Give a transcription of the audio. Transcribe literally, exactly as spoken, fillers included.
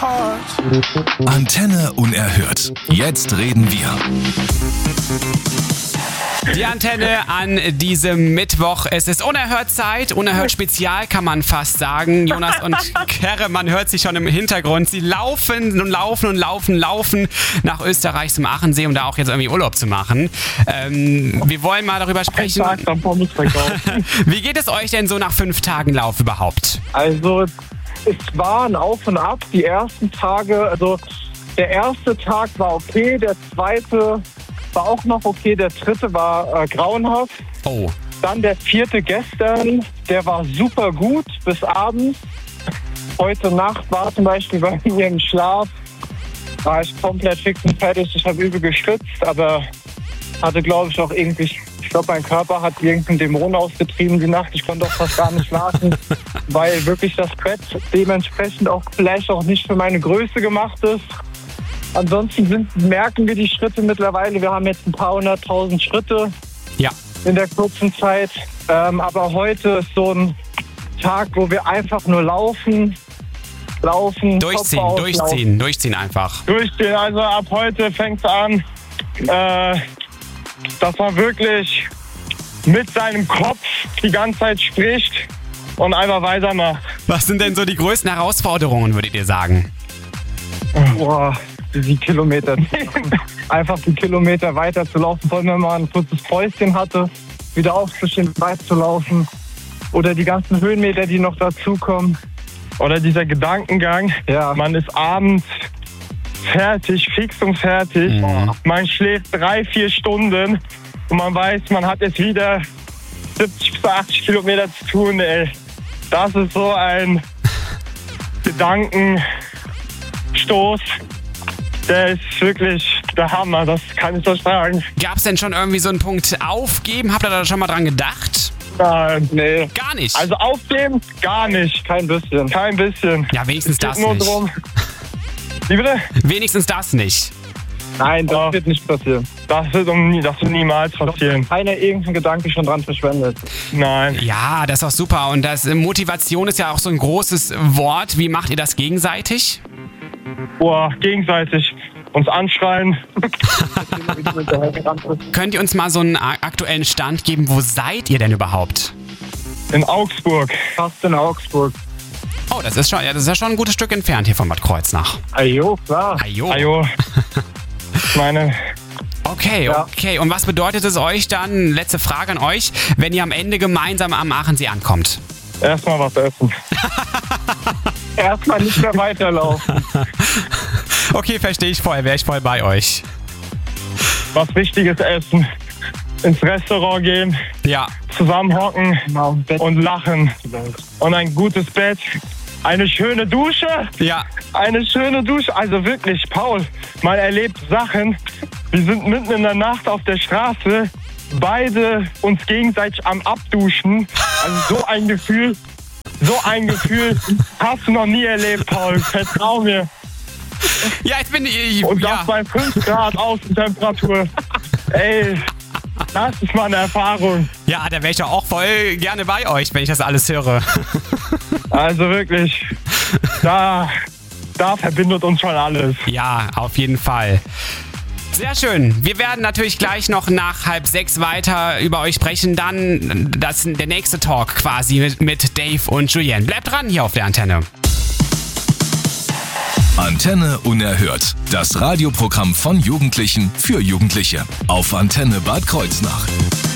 heart. Antenne unerhört. Jetzt reden wir. Die Antenne an diesem Mittwoch. Es ist unerhört Zeit, unerhört Spezial kann man fast sagen. Jonas und Kerre, man hört sie schon im Hintergrund. Sie laufen und laufen und laufen, laufen nach Österreich zum Achensee, um da auch jetzt irgendwie Urlaub zu machen. Ähm, wir wollen mal darüber sprechen. Wie geht es euch denn so nach fünf Tagen Lauf überhaupt? Also es war ein Auf und Ab. Die ersten Tage, also der erste Tag war okay, der zweite war auch noch okay, der dritte war äh, grauenhaft. Oh. Dann der vierte gestern, der war super gut bis abends. Heute Nacht war zum Beispiel bei mir im Schlaf, war ich komplett fix und fertig. Ich habe übel geschwitzt, aber hatte, glaube ich, auch irgendwie, ich glaube, mein Körper hat irgendeinen Dämon ausgetrieben die Nacht. Ich konnte auch fast gar nicht schlafen, weil wirklich das Brett dementsprechend auch vielleicht auch nicht für meine Größe gemacht ist. Ansonsten sind, merken wir die Schritte mittlerweile. Wir haben jetzt ein paar hunderttausend Schritte ja. in der kurzen Zeit. Ähm, aber heute ist so ein Tag, wo wir einfach nur laufen, laufen, Durchziehen, Kopf durchziehen, auslaufen. durchziehen einfach. Durchziehen, also ab heute fängt es an, äh, dass man wirklich mit seinem Kopf die ganze Zeit spricht und einfach weitermacht. Was sind denn so die größten Herausforderungen, würdet ihr sagen? Boah, die Kilometer. Einfach die Kilometer weiter zu laufen, vor allem wenn man ein kurzes Päuschen hatte, wieder aufzustehen, weiterzulaufen. Oder die ganzen Höhenmeter, die noch dazukommen. Oder dieser Gedankengang, ja. Man ist abends fertig, fix und fertig. Mhm. Man schläft drei, vier Stunden und man weiß, man hat jetzt wieder siebzig bis achtzig Kilometer zu tun. Ey. Das ist so ein Gedankenstoß. Der ist wirklich der Hammer, das kann ich so sagen. Gab es denn schon irgendwie so einen Punkt aufgeben? Habt ihr da schon mal dran gedacht? Nein, nee. Gar nicht? Also aufgeben, gar nicht. Kein bisschen. Kein bisschen. Ja, wenigstens es geht das nur nicht. Drum. Wie bitte? Wenigstens das nicht. Nein, das oh. wird nicht passieren. Das wird, um nie, das wird niemals passieren. Keiner irgendeinen Gedanke schon dran verschwendet. Nein. Ja, das ist auch super. Und das Motivation ist ja auch so ein großes Wort. Wie macht ihr das gegenseitig? Boah, gegenseitig. Uns anschreien. Könnt ihr uns mal so einen aktuellen Stand geben? Wo seid ihr denn überhaupt? In Augsburg. Fast in Augsburg. Oh, das ist schon, ja, das ist ja schon ein gutes Stück entfernt hier von Bad Kreuznach. Ajo, klar. Ajo. Ajo. Ich meine... Okay, ja. okay. Und was bedeutet es euch dann, letzte Frage an euch, wenn ihr am Ende gemeinsam am Achensee ankommt? Erstmal was essen. Erstmal nicht mehr weiterlaufen. Okay, verstehe ich voll. Wäre ich voll bei euch. Was Wichtiges essen. Ins Restaurant gehen. Ja. Zusammenhocken und lachen. Und ein gutes Bett. Eine schöne Dusche. Ja. Eine schöne Dusche. Also wirklich, Paul, man erlebt Sachen. Wir sind mitten in der Nacht auf der Straße. Beide uns gegenseitig am Abduschen. Also so ein Gefühl. So ein Gefühl hast du noch nie erlebt, Paul. Vertrau mir. Ja, ich bin... Ich, Und das ja. bei fünf Grad Außentemperatur. Ey, das ist mal eine Erfahrung. Ja, da wäre ich doch auch voll gerne bei euch, wenn ich das alles höre. Also wirklich, da, da verbindet uns schon alles. Ja, auf jeden Fall. Sehr schön. Wir werden natürlich gleich noch nach halb sechs weiter über euch sprechen. Dann das, der nächste Talk quasi mit, mit Dave und Julien. Bleibt dran hier auf der Antenne. Antenne unerhört. Das Radioprogramm von Jugendlichen für Jugendliche. Auf Antenne Bad Kreuznach.